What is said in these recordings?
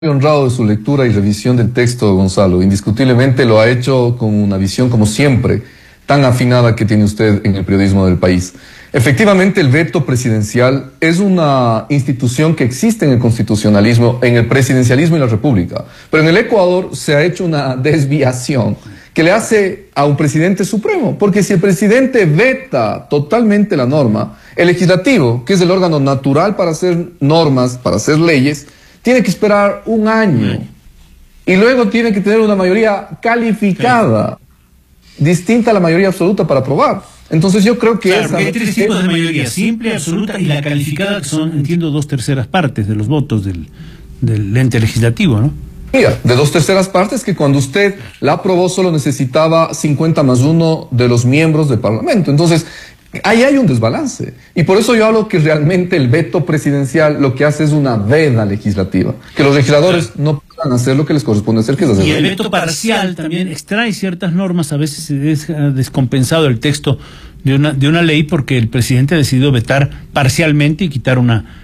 honrado de su lectura y revisión del texto, Gonzalo. Indiscutiblemente lo ha hecho con una visión, como siempre, tan afinada que tiene usted en el periodismo del país. Efectivamente, el veto presidencial es una institución que existe en el constitucionalismo, en el presidencialismo y la república. Pero en el Ecuador se ha hecho una desviación que le hace a un presidente supremo. Porque si el presidente veta totalmente la norma, el legislativo, que es el órgano natural para hacer normas, para hacer leyes, tiene que esperar un año y luego tiene que tener una mayoría calificada, distinta a la mayoría absoluta para aprobar. Entonces yo creo que claro, hay tres tipos de mayoría: simple, absoluta y la calificada, que son, entiendo, 2/3 partes de los votos del ente legislativo, ¿no? Mira, de 2/3 partes, que cuando usted la aprobó solo necesitaba 50+1 de los miembros del Parlamento. Entonces, ahí hay un desbalance. Y por eso yo hablo que realmente el veto presidencial lo que hace es una veda legislativa. Que los legisladores no puedan hacer lo que les corresponde hacer, que es hacer. Y el veto parcial también extrae ciertas normas. A veces se deja descompensado el texto de una ley porque el presidente ha decidido vetar parcialmente y quitar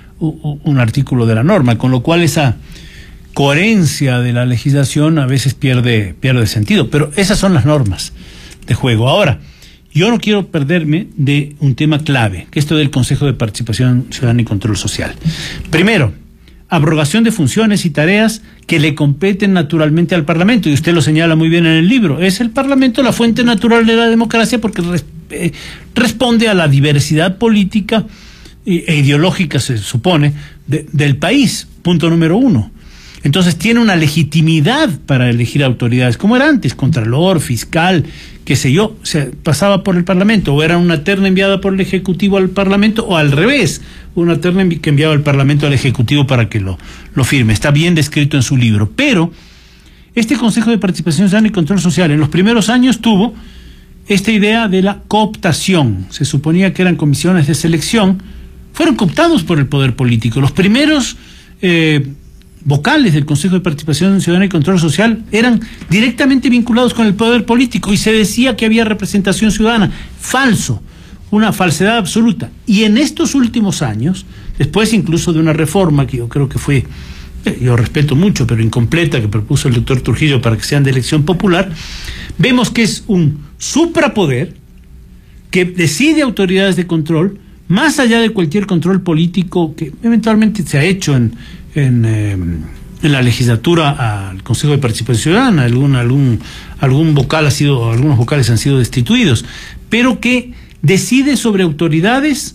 un artículo de la norma, con lo cual esa coherencia de la legislación a veces pierde sentido. Pero esas son las normas de juego. Ahora, yo no quiero perderme de un tema clave, que es esto del Consejo de Participación Ciudadana y Control Social. Primero, abrogación de funciones y tareas que le competen naturalmente al Parlamento, y usted lo señala muy bien en el libro. Es el Parlamento la fuente natural de la democracia porque responde a la diversidad política e ideológica, se supone, del país, punto número uno. Entonces tiene una legitimidad para elegir autoridades, como era antes, contralor, fiscal, qué sé yo, se pasaba por el Parlamento, o era una terna enviada por el Ejecutivo al Parlamento, o al revés, una terna que enviaba el Parlamento al Ejecutivo para que lo firme. Está bien descrito en su libro. Pero este Consejo de Participación Ciudadana y Control Social en los primeros años tuvo esta idea de la cooptación. Se suponía que eran comisiones de selección, fueron cooptados por el poder político. Los primeros vocales del Consejo de Participación Ciudadana y Control Social eran directamente vinculados con el poder político y se decía que había representación ciudadana. Falso, una falsedad absoluta. Y en estos últimos años, después incluso de una reforma que yo creo que fue, yo respeto mucho, pero incompleta, que propuso el doctor Trujillo para que sean de elección popular, vemos que es un suprapoder que decide autoridades de control, más allá de cualquier control político que eventualmente se ha hecho en la legislatura al Consejo de Participación Ciudadana. Algún vocal algunos vocales han sido destituidos, pero que decide sobre autoridades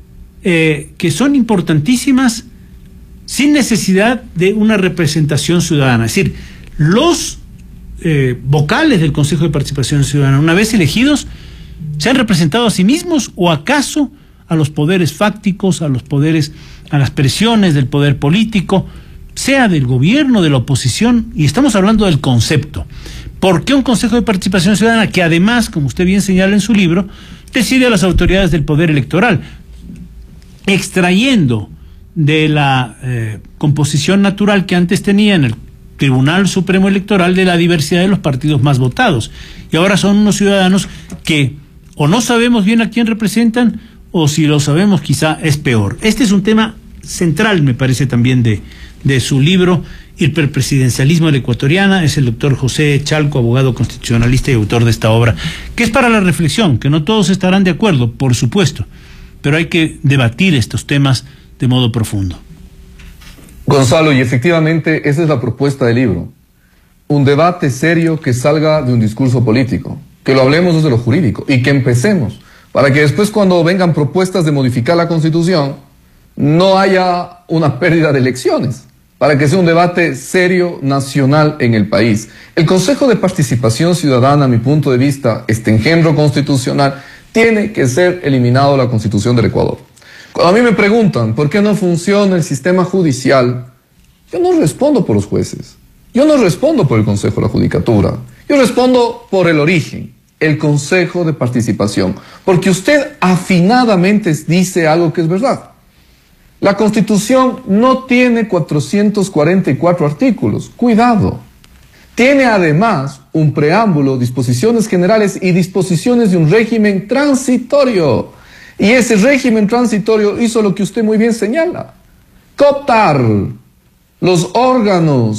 que son importantísimas sin necesidad de una representación ciudadana. Es decir, los vocales del Consejo de Participación Ciudadana, una vez elegidos, ¿se han representado a sí mismos o acaso a los poderes fácticos, a las presiones del poder político, sea del gobierno, de la oposición? Y estamos hablando del concepto. ¿Por qué un Consejo de Participación Ciudadana que además, como usted bien señala en su libro, decide a las autoridades del poder electoral, extrayendo de la composición natural que antes tenía en el Tribunal Supremo Electoral de la diversidad de los partidos más votados? Y ahora son unos ciudadanos que o no sabemos bien a quién representan, o si lo sabemos quizá es peor. Este es un tema central, me parece, también de su libro, Hiperpresidencialismo a la Ecuatoriana. Es el doctor José Chalco, abogado constitucionalista y autor de esta obra, que es para la reflexión, que no todos estarán de acuerdo, por supuesto, pero hay que debatir estos temas de modo profundo. Gonzalo, y efectivamente esa es la propuesta del libro. Un debate serio que salga de un discurso político, que lo hablemos desde lo jurídico y que empecemos, para que después, cuando vengan propuestas de modificar la Constitución, no haya una pérdida de elecciones, para que sea un debate serio, nacional en el país. El Consejo de Participación Ciudadana, a mi punto de vista, este engendro constitucional, tiene que ser eliminado de la Constitución del Ecuador. Cuando a mí me preguntan por qué no funciona el sistema judicial, yo no respondo por los jueces, yo no respondo por el Consejo de la Judicatura, yo respondo por el origen, el Consejo de Participación, porque usted afinadamente dice algo que es verdad. La Constitución no tiene 444 artículos, cuidado. Tiene además un preámbulo, disposiciones generales y disposiciones de un régimen transitorio. Y ese régimen transitorio hizo lo que usted muy bien señala: cooptar los órganos